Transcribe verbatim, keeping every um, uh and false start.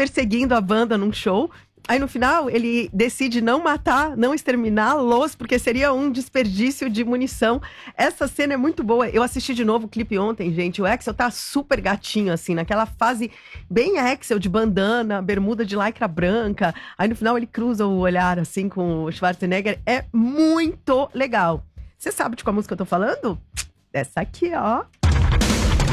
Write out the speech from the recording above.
perseguindo a banda num show. Aí no final ele decide não matar, não exterminá-los, porque seria um desperdício de munição. Essa cena é muito boa. Eu assisti de novo o clipe ontem, gente. O Axl tá super gatinho, assim, naquela fase bem Axl, de bandana, bermuda de lycra branca. Aí no final ele cruza o olhar, assim, com o Schwarzenegger. É muito legal. Você sabe de qual música eu tô falando? Dessa aqui, ó.